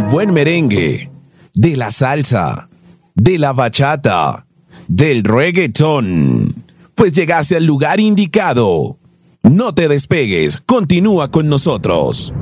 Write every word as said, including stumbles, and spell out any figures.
del buen merengue, de la salsa, de la bachata, del reggaetón. Pues llegaste al lugar indicado. No te despegues, continúa con nosotros.